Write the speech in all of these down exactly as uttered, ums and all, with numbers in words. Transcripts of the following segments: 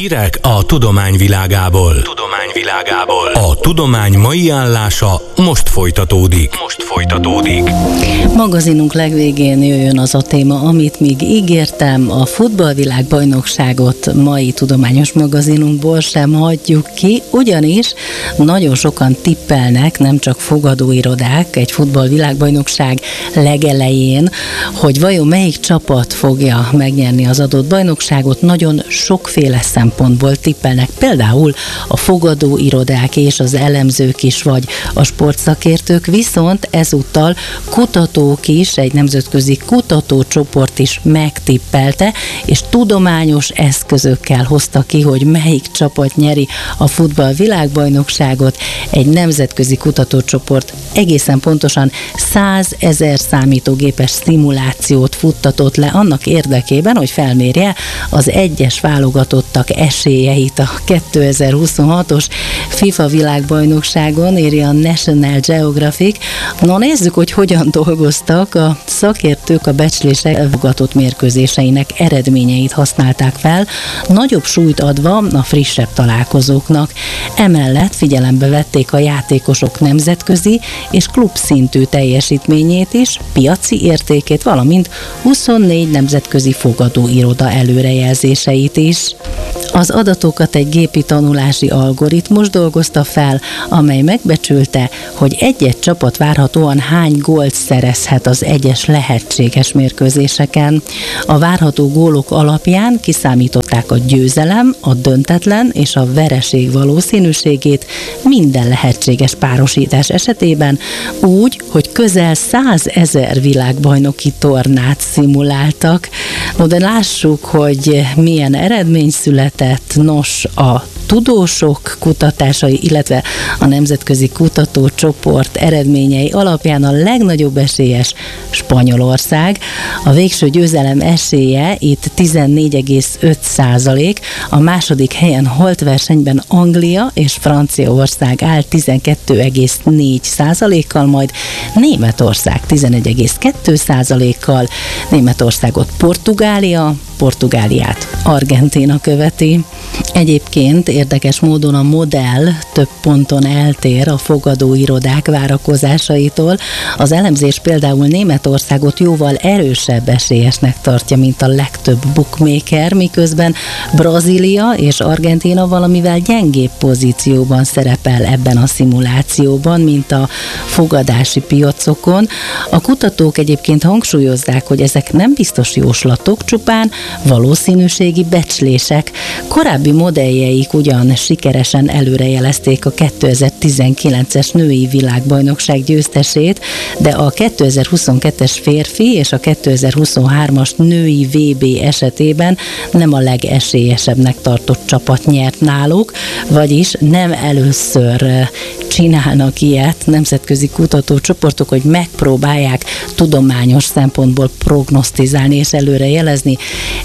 Hírek a tudomány világából. Tudomány világából. A tudomány mai állása most folytatódik. Most folytatódik. Magazinunk legvégén jöjjön az a téma, amit még ígértem, a futballvilágbajnokságot mai tudományos magazinunkból sem hagyjuk ki, ugyanis nagyon sokan tippelnek, nem csak fogadóirodák egy futballvilágbajnokság legelején, hogy vajon melyik csapat fogja megnyerni az adott bajnokságot. Nagyon sokféle szempontból tippelnek, például a fogadóirodák és az elemzők is, vagy a sportszakértők, viszont ezúttal kutatók is, egy nemzetközi kutatócsoport is megtippelte, és tudományos eszközökkel hozta ki, hogy melyik csapat nyeri a futball világbajnokságot. Egy nemzetközi kutatócsoport egészen pontosan százezer számítógépes szimulációt futtatott le annak érdekében, hogy felmérje az egyes válogatottak esélyeit a kétezer-huszonhatos FIFA világbajnokságon, írja a National Geographic. No, nézzük, hogy hogyan dolgoztak. A szakértők a becslések válogatott mérkőzéseinek eredményeit használták fel, nagyobb súlyt adva a frissebb találkozóknak. Emellett figyelembe vették a játékosok nemzetközi és klubszintű teljesítményét is, piaci értékét, valamint huszonnégy nemzetközi fogadóiroda előrejelzéseit is. Az adatokat egy gépi tanulási algoritmus dolgozta fel, amely megbecsülte, hogy egy-egy csapat várhatóan hány gólt szerezhet az egyes lehetséges mérkőzéseken. A várható gólok alapján kiszámították a győzelem, a döntetlen és a vereség valószínűségét minden lehetséges párosítás esetében, úgy, hogy közel százezer világbajnoki tornát szimuláltak. No, de lássuk, hogy milyen eredmény született. Nos, a tudósok kutatásai, illetve a nemzetközi kutatócsoport eredményei alapján a legnagyobb esélyes Spanyolország. A végső győzelem esélye itt tizennégy egész öt százalék, a második helyen holt versenyben Anglia és Franciaország áll tizenkettő egész négy százalékkal, majd Németország tizenegy egész kettő százalékkal, Németországot Portugália, Portugáliát Argentína követi. Egyébként érdekes módon a modell több ponton eltér a fogadóirodák várakozásaitól. Az elemzés például Németországot jóval erősebb esélyesnek tartja, mint a legtöbb bookmaker, miközben Brazília és Argentína valamivel gyengébb pozícióban szerepel ebben a szimulációban, mint a fogadási piacokon. A kutatók egyébként hangsúlyozzák, hogy ezek nem biztos jóslatok, csupán valószínűségi becslések. Korábbi modelljeik ugyan sikeresen előrejelezték a kétezer-tizenkilences női világbajnokság győztesét, de a kétezer-huszonkettes férfi és a kétezer-huszonhármas női vé bé esetében nem a legesélyesebbnek tartott csapat nyert náluk, vagyis nem először csinálnak ilyet nemzetközi kutatócsoportok, hogy megpróbálják tudományos szempontból prognosztizálni és előrejelezni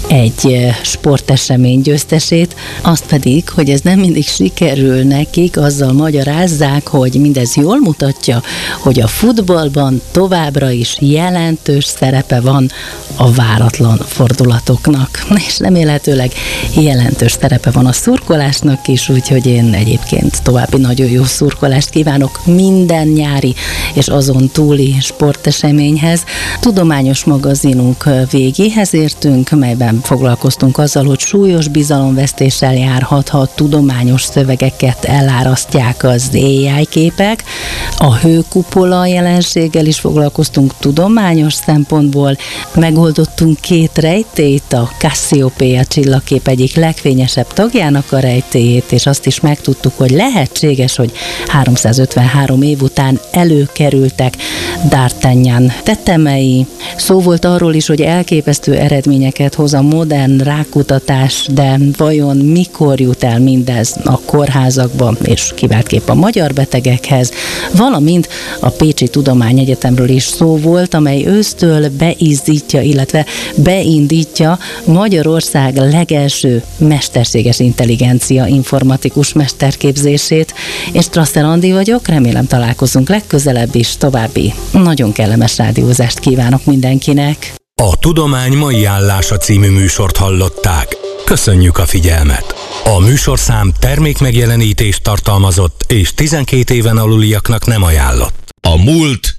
egy sportesemény győztesét, azt pedig, hogy ez nem mindig sikerül nekik, azzal magyarázzák, hogy mindez jól mutatja, hogy a futballban továbbra is jelentős szerepe van a váratlan fordulatoknak, és remélhetőleg jelentős szerepe van a szurkolásnak is, úgyhogy én egyébként további nagyon jó szurkolást kívánok minden nyári és azon túli sporteseményhez. Tudományos magazinunk végéhez értünk, melyben foglalkoztunk azzal, hogy súlyos bizalomvesztéssel járhat, ha a tudományos szövegeket elárasztják az á i képek. A hőkupola jelenséggel is foglalkoztunk tudományos szempontból. Megoldottunk két rejtélyt, a Cassiopeia csillagkép egyik legfényesebb tagjának a rejtélyét, és azt is megtudtuk, hogy lehetséges, hogy háromszázötvenhárom év után előkerültek D'Artagnan tetemei. Szó volt arról is, hogy elképesztő eredményeket hoz a modern rákutatás, de vajon mikor jut el mindez a kórházakba, és kiváltképp a magyar betegekhez, valamint a Pécsi Tudományegyetemről is szó volt, amely ősztől beizzítja, illetve beindítja Magyarország legelső mesterséges intelligencia informatikus mesterképzését. És Strasser Andi vagyok, remélem találkozunk legközelebb is, további nagyon kellemes rádiózást kívánok mindenkinek. A Tudomány mai állása című műsort hallották. Köszönjük a figyelmet! A műsorszám termékmegjelenítést tartalmazott és tizenkét éven aluliaknak nem ajánlott. A múlt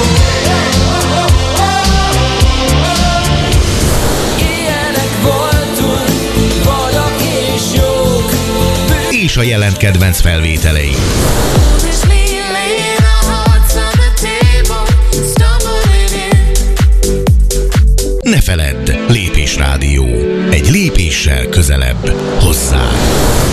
és a jelen kedvenc felvételei. Ne feledd, Lépés Rádió. Egy lépéssel közelebb hozzá.